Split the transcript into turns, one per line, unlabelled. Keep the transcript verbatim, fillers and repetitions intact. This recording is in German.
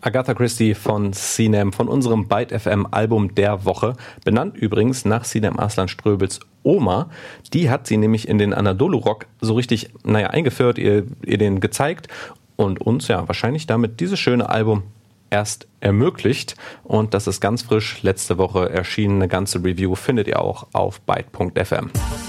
Agatha Christie von Sinem, von unserem Byte F M Album der Woche. Benannt übrigens nach Sinem Arslan Ströbels Oma. Die hat sie nämlich in den Anadolu Rock so richtig, naja, eingeführt, ihr, ihr den gezeigt und uns ja wahrscheinlich damit dieses schöne Album erst ermöglicht. Und das ist ganz frisch letzte Woche erschienen. Eine ganze Review findet ihr auch auf byte punkt f m.